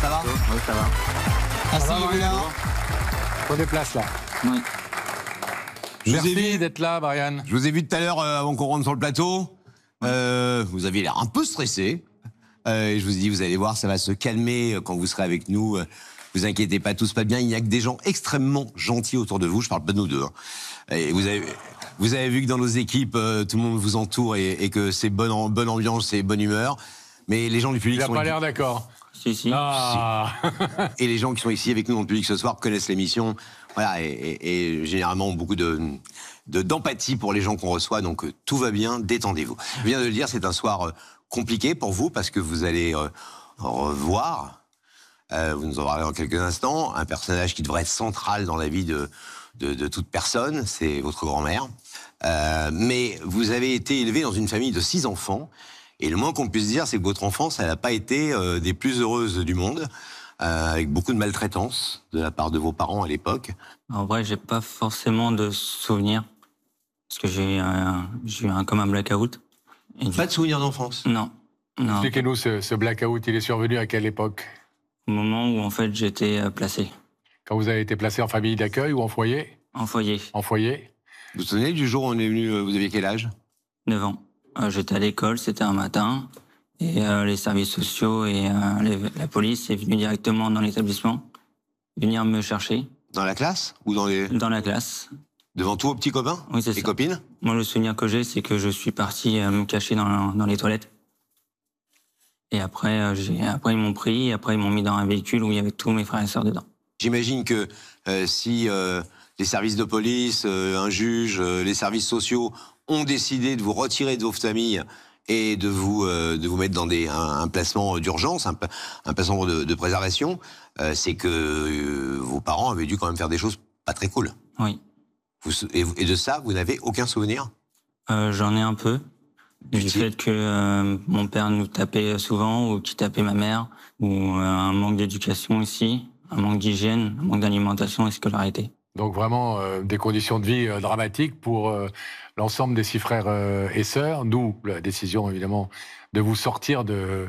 Ça va? Oui, ça va. Asseyez-vous là. On déplace là. Oui. Merci d'être là, Brian. Je vous ai vu tout à l'heure avant qu'on rentre sur le plateau. Vous aviez l'air un peu stressé. Et je vous ai dit, vous allez voir, ça va se calmer quand vous serez avec nous. Vous inquiétez pas, tout se passe bien. Il n'y a que des gens extrêmement gentils autour de vous. Je parle pas de nous deux. Hein. Et vous avez vu que dans nos équipes, tout le monde vous entoure et que c'est bonne ambiance et bonne humeur. Mais les gens du public Il n'a sont... pas l'air d'accord. Si. Ah. Et les gens qui sont ici avec nous dans le public ce soir connaissent l'émission. Voilà, et généralement ont beaucoup d'empathie pour les gens qu'on reçoit. Donc tout va bien, détendez-vous. Je viens de le dire, c'est un soir compliqué pour vous parce que vous allez revoir... vous nous en parlerez dans quelques instants, un personnage qui devrait être central dans la vie de toute personne, c'est votre grand-mère. Mais vous avez été élevé dans une famille de 6 enfants, et le moins qu'on puisse dire, c'est que votre enfance, elle n'a pas été des plus heureuses du monde, avec beaucoup de maltraitance de la part de vos parents à l'époque. En vrai, j'ai pas forcément de souvenirs, parce que j'ai eu comme un blackout. Pas de souvenirs d'enfance? Non. Expliquez-nous, ce blackout, il est survenu à quelle époque? Au moment où, en fait, j'étais placé. Quand vous avez été placé en famille d'accueil ou en foyer? En foyer. En foyer. Vous vous souvenez du jour où on est venu, vous aviez quel âge? 9 ans. J'étais à l'école, c'était un matin, et les services sociaux et la police est venue directement dans l'établissement, venir me chercher. Dans la classe? Ou dans la classe. Devant tous vos petits copains? Oui, c'est ça. Les copines? Moi, le souvenir que j'ai, c'est que je suis parti me cacher dans les toilettes. Et après, ils m'ont pris, et après ils m'ont mis dans un véhicule où il y avait tous mes frères et sœurs dedans. J'imagine que si les services de police, un juge, les services sociaux ont décidé de vous retirer de vos familles et de vous mettre dans un placement d'urgence, un placement de préservation, c'est que vos parents avaient dû quand même faire des choses pas très cool. Oui. Et de ça, vous n'avez aucun souvenir? J'en ai un peu. Du fait que mon père nous tapait souvent, ou qu'il tapait ma mère, ou un manque d'éducation aussi, un manque d'hygiène, un manque d'alimentation et scolarité. Donc vraiment des conditions de vie dramatiques pour l'ensemble des 6 frères et sœurs, d'où la décision évidemment de vous sortir de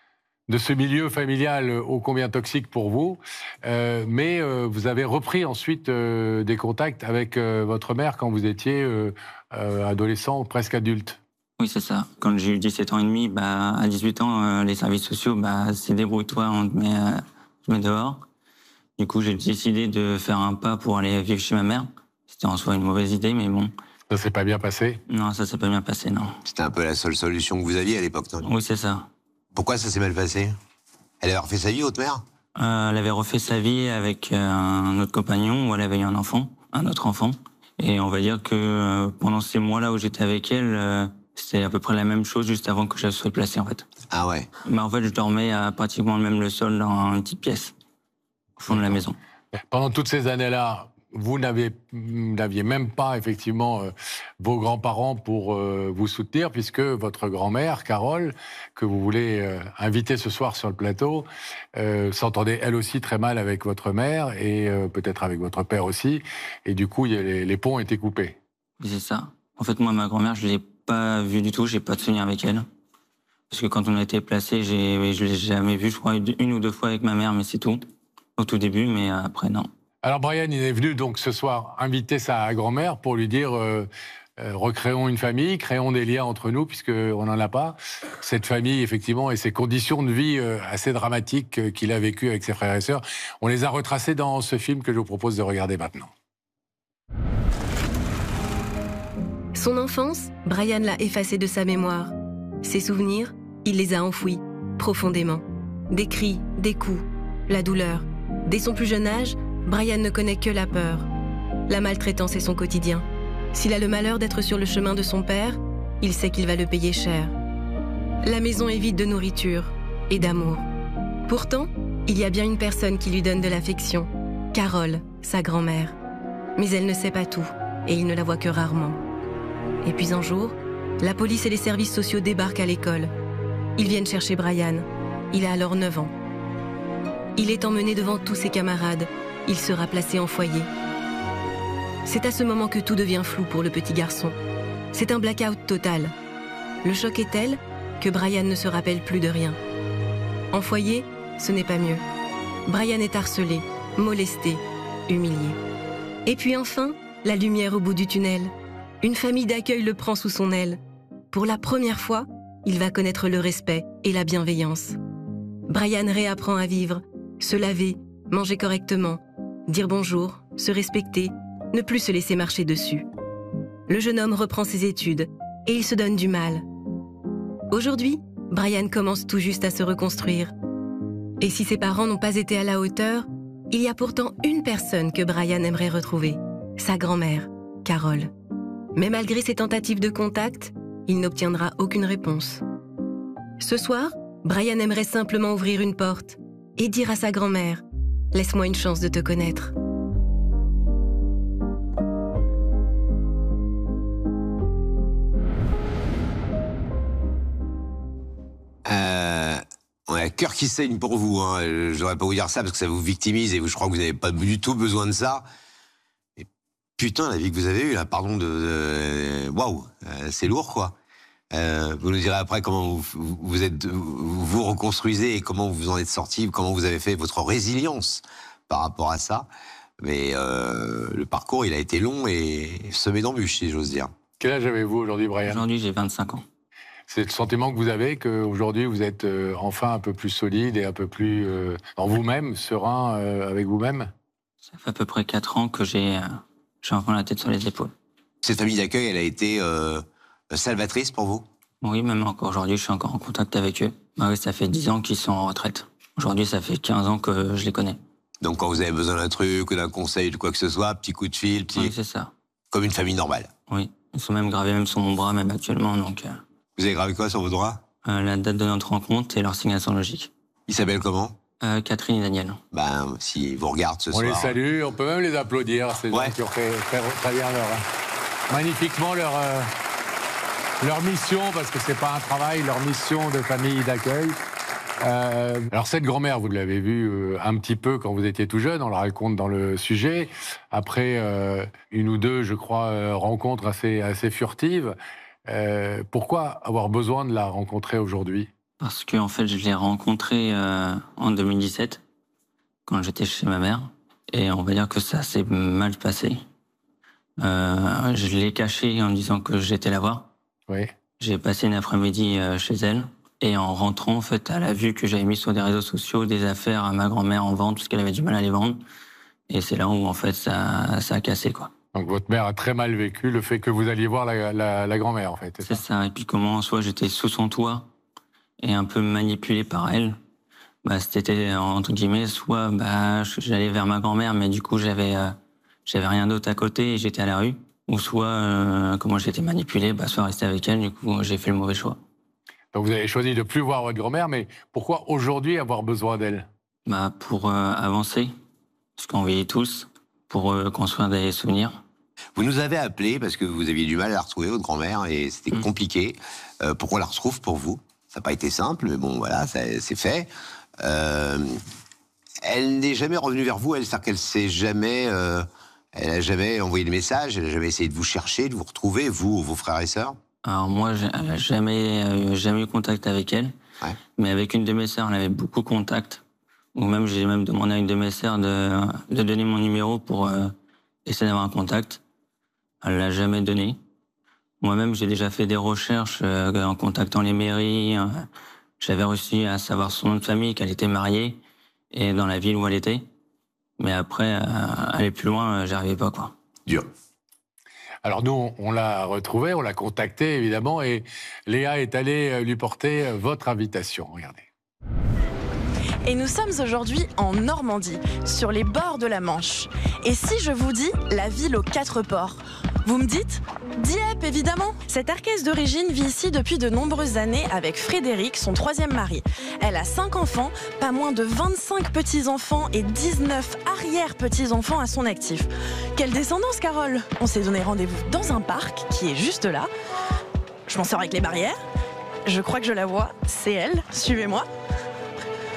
ce milieu familial ô combien toxique pour vous. Mais vous avez repris ensuite des contacts avec votre mère quand vous étiez adolescent, presque adulte. Oui, c'est ça. Quand j'ai eu 17 ans et demi, à 18 ans, les services sociaux, c'est débrouille-toi, on te met dehors. Du coup, j'ai décidé de faire un pas pour aller vivre chez ma mère. C'était en soi une mauvaise idée, mais bon. Ça s'est pas bien passé? Non, ça s'est pas bien passé, non. C'était un peu la seule solution que vous aviez à l'époque, non? Oui, c'est ça. Pourquoi ça s'est mal passé? Elle avait refait sa vie, votre mère? Elle avait refait sa vie avec un autre compagnon, où elle avait eu un autre enfant. Et on va dire que pendant ces mois-là où j'étais avec elle, c'était à peu près la même chose juste avant que je sois placé, en fait. Ah ouais? Mais en fait, je dormais à pratiquement même le sol dans une petite pièce, au fond de la maison. Pendant toutes ces années-là, vous n'aviez même pas, effectivement, vos grands-parents pour vous soutenir, puisque votre grand-mère, Carole, que vous voulez inviter ce soir sur le plateau, s'entendait elle aussi très mal avec votre mère, et peut-être avec votre père aussi, et du coup, les ponts étaient coupés. Oui, c'est ça. En fait, moi, ma grand-mère, je l'ai pas vue du tout, j'ai pas de souvenir avec elle. Parce que quand on a été placé, je l'ai jamais vue, je crois, 1 ou 2 fois avec ma mère, mais c'est tout. Au tout début, mais après, non. Alors Brian, il est venu donc ce soir inviter sa grand-mère pour lui dire recréons une famille, créons des liens entre nous, puisqu'on n'en a pas. Cette famille, effectivement, et ces conditions de vie assez dramatiques qu'il a vécues avec ses frères et sœurs, on les a retracées dans ce film que je vous propose de regarder maintenant. Son enfance, Brian l'a effacée de sa mémoire. Ses souvenirs, il les a enfouis, profondément. Des cris, des coups, la douleur. Dès son plus jeune âge, Brian ne connaît que la peur. La maltraitance est son quotidien. S'il a le malheur d'être sur le chemin de son père, il sait qu'il va le payer cher. La maison est vide de nourriture et d'amour. Pourtant, il y a bien une personne qui lui donne de l'affection, Carole, sa grand-mère. Mais elle ne sait pas tout et il ne la voit que rarement. Et puis un jour, la police et les services sociaux débarquent à l'école. Ils viennent chercher Brian. Il a alors 9 ans. Il est emmené devant tous ses camarades. Il sera placé en foyer. C'est à ce moment que tout devient flou pour le petit garçon. C'est un blackout total. Le choc est tel que Brian ne se rappelle plus de rien. En foyer, ce n'est pas mieux. Brian est harcelé, molesté, humilié. Et puis enfin, la lumière au bout du tunnel. Une famille d'accueil le prend sous son aile. Pour la première fois, il va connaître le respect et la bienveillance. Brian réapprend à vivre, se laver, manger correctement, dire bonjour, se respecter, ne plus se laisser marcher dessus. Le jeune homme reprend ses études et il se donne du mal. Aujourd'hui, Brian commence tout juste à se reconstruire. Et si ses parents n'ont pas été à la hauteur, il y a pourtant une personne que Brian aimerait retrouver, sa grand-mère, Carole. Mais malgré ses tentatives de contact, il n'obtiendra aucune réponse. Ce soir, Brian aimerait simplement ouvrir une porte et dire à sa grand-mère « Laisse-moi une chance de te connaître ». On a cœur qui saigne pour vous. Hein. Je ne devrais pas vous dire ça parce que ça vous victimise et je crois que vous n'avez pas du tout besoin de ça. Et putain, la vie que vous avez eue, là, pardon waouh, c'est lourd, quoi. Vous nous direz après comment vous reconstruisez et comment vous en êtes sorti, comment vous avez fait votre résilience par rapport à ça. Mais le parcours, il a été long et semé d'embûches, si j'ose dire. Quel âge avez-vous aujourd'hui, Brian ? Aujourd'hui, j'ai 25 ans. C'est le sentiment que vous avez qu'aujourd'hui, vous êtes enfin un peu plus solide et un peu plus en vous-même, serein avec vous-même ? Ça fait à peu près 4 ans que j'ai enfin la tête sur les épaules. Cette famille d'accueil, elle a été salvatrice pour vous ? Oui, même encore aujourd'hui, je suis encore en contact avec eux. Oui, ça fait 10 ans qu'ils sont en retraite. Aujourd'hui, ça fait 15 ans que je les connais. Donc quand vous avez besoin d'un truc ou d'un conseil, de quoi que ce soit, petit coup de fil, Oui, c'est ça. Comme une famille normale. Oui, ils sont même gravés même sur mon bras, même actuellement, donc... Vous avez gravé quoi sur vos doigts ? La date de notre rencontre et leur signation logique. Ils s'appellent comment ? Catherine et Daniel. Ben, s'ils vous regardent ce soir... On les salue, on peut même les applaudir, ces gens qui ont fait très bien magnifiquement leur mission, parce que c'est pas un travail, leur mission de famille d'accueil. Alors cette grand-mère, vous l'avez vue un petit peu quand vous étiez tout jeune, on la raconte dans le sujet. Après une ou deux, je crois, rencontres assez furtives. Pourquoi avoir besoin de la rencontrer aujourd'hui ? Parce qu'en fait, je l'ai rencontrée en 2017, quand j'étais chez ma mère. Et on va dire que ça s'est mal passé. Je l'ai cachée en disant que j'étais la voir. Oui. J'ai passé une après-midi chez elle. Et en rentrant, en fait, elle a vu que j'avais mis sur des réseaux sociaux des affaires à ma grand-mère en vente, parce qu'elle avait du mal à les vendre. Et c'est là où, en fait, ça a cassé, quoi. Donc votre mère a très mal vécu le fait que vous alliez voir la grand-mère, en fait. C'est ça. Et puis comment, soit j'étais sous son toit et un peu manipulé par elle. C'était, entre guillemets, soit j'allais vers ma grand-mère, mais du coup, j'avais rien d'autre à côté et j'étais à la rue. Ou soit, comment j'étais manipulé, soit rester avec elle, du coup, j'ai fait le mauvais choix. Donc vous avez choisi de ne plus voir votre grand-mère, mais pourquoi aujourd'hui avoir besoin d'elle ? Pour avancer, parce qu'on vieillit tous, pour construire des souvenirs. Vous nous avez appelé parce que vous aviez du mal à la retrouver, votre grand-mère, et c'était compliqué. Pourquoi on la retrouve pour vous ? Ça n'a pas été simple, mais bon, voilà, c'est fait. Elle n'est jamais revenue vers vous, c'est-à-dire qu'elle s'est jamais... elle n'a jamais envoyé de message, elle n'a jamais essayé de vous chercher, de vous retrouver, vous ou vos frères et sœurs ? Alors moi, elle n'a jamais eu contact avec elle. Ouais. Mais avec une de mes sœurs, elle avait beaucoup de contact. Ou même, j'ai même demandé à une de mes sœurs de donner mon numéro pour essayer d'avoir un contact. Elle l'a jamais donné. Moi-même, j'ai déjà fait des recherches en contactant les mairies. J'avais réussi à savoir son nom de famille, qu'elle était mariée, et dans la ville où elle était. Mais après, aller plus loin, j'arrivais pas, quoi. Dur. Alors nous, on l'a retrouvée, on l'a contactée, évidemment, et Léa est allée lui porter votre invitation. Regardez. Et nous sommes aujourd'hui en Normandie, sur les bords de la Manche. Et si je vous dis la ville aux 4 ports, vous me dites Dieppe, évidemment. Cette Arcaise d'origine vit ici depuis de nombreuses années avec Frédéric, son 3e mari. Elle a 5 enfants, pas moins de 25 petits-enfants et 19 arrière-petits-enfants à son actif. Quelle descendance, Carole ? On s'est donné rendez-vous dans un parc qui est juste là. Je m'en sors avec les barrières. Je crois que je la vois. C'est elle. Suivez-moi. Carole ?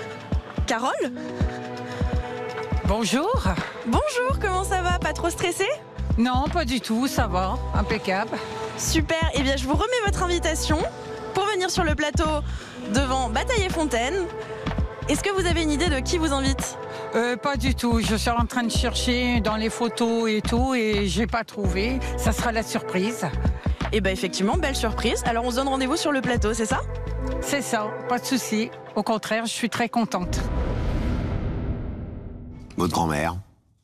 Bonjour. Bonjour, comment ça va ? Pas trop stressé ? Non, pas du tout, ça va, impeccable. Super, eh bien je vous remets votre invitation pour venir sur le plateau devant Bataille et Fontaine. Est-ce que vous avez une idée de qui vous invite? Pas du tout. Je suis en train de chercher dans les photos et tout et j'ai pas trouvé. Ça sera la surprise. Eh ben effectivement, belle surprise. Alors on se donne rendez-vous sur le plateau, c'est ça? C'est ça, pas de souci. Au contraire, je suis très contente. Votre grand-mère.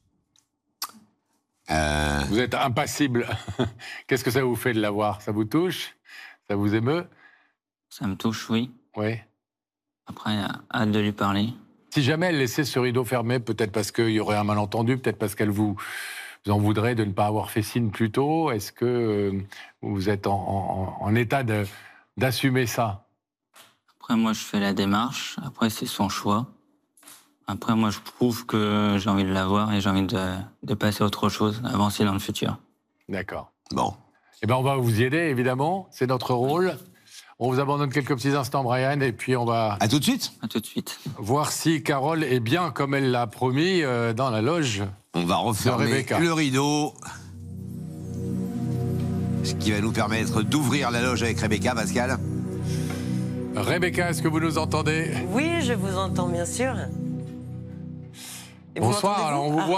Vous êtes impassible. Qu'est-ce que ça vous fait de la voir? Ça vous touche? Ça vous émeut? Ça me touche, oui. Oui. Après, hâte de lui parler. Si jamais elle laissait ce rideau fermé, peut-être parce qu'il y aurait un malentendu, peut-être parce qu'elle vous en voudrait de ne pas avoir fait signe plus tôt, est-ce que vous êtes en état d'assumer ça? Après, moi, je fais la démarche. Après, c'est son choix. Après, moi, je prouve que j'ai envie de la voir et j'ai envie de passer à autre chose, avancer dans le futur. D'accord. Bon. Eh bien, on va vous y aider, évidemment. C'est notre rôle. On vous abandonne quelques petits instants, Brian, et puis on va À tout de suite. À tout de suite. voir si Carole est bien, comme elle l'a promis, dans la loge. On va refermer Rebecca. le rideau. Ce qui va nous permettre d'ouvrir la loge avec Rebecca, Pascal. Rebecca, est-ce que vous nous entendez? Oui, je vous entends bien sûr. Et vous Bonsoir, m'entendez-vous? alors on vous Ah. voit